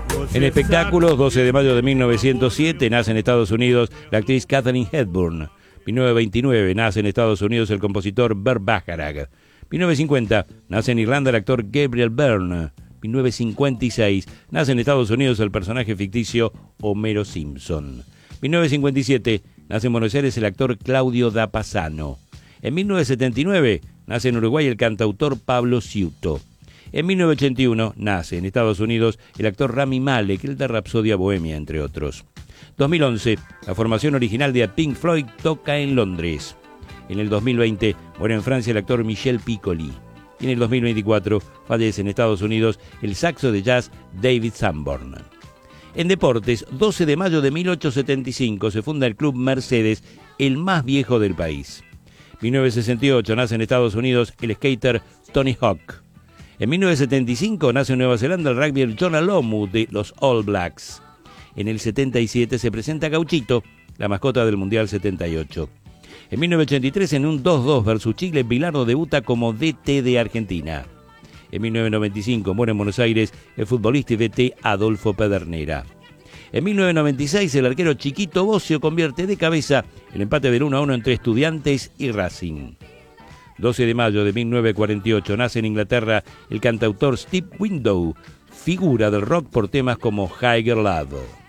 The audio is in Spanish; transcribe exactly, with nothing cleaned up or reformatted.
En espectáculos, doce de mayo de mil novecientos siete, nace en Estados Unidos la actriz Katharine Hepburn. mil novecientos veintinueve, nace en Estados Unidos el compositor Burt Bacharach. mil novecientos cincuenta, nace en Irlanda el actor Gabriel Byrne. mil novecientos cincuenta y seis, nace en Estados Unidos el personaje ficticio Homero Simpson. mil novecientos cincuenta y siete, nace en Buenos Aires el actor Claudio da Pasano. En mil novecientos setenta y nueve, nace en Uruguay el cantautor Pablo Ciuto. En mil novecientos ochenta y uno, nace en Estados Unidos el actor Rami Malek, el de Rapsodia Bohemia, entre otros. dos mil once, la formación original de Pink Floyd toca en Londres. En el dos mil veinte, muere en Francia el actor Michel Piccoli. Y en el dos mil veinticuatro, fallece en Estados Unidos el saxo de jazz David Sanborn. En deportes, doce de mayo de mil ochocientos setenta y cinco, se funda el Club Mercedes, el más viejo del país. mil novecientos sesenta y ocho, nace en Estados Unidos el skater Tony Hawk. En mil novecientos setenta y cinco, nace en Nueva Zelanda el rugbyer John Alomu de los All Blacks. En el setenta y siete se presenta Gauchito, la mascota del Mundial setenta y ocho. En mil novecientos ochenta y tres, en un dos dos versus Chile, Bilardo debuta como D T de Argentina. En mil novecientos noventa y cinco, muere en Buenos Aires el futbolista y D T Adolfo Pedernera. En mil novecientos noventa y seis, el arquero Chiquito Bocio convierte de cabeza el empate del uno a uno entre Estudiantes y Racing. doce de mayo de mil novecientos cuarenta y ocho, nace en Inglaterra el cantautor Steve Winwood, figura del rock por temas como Higher Love.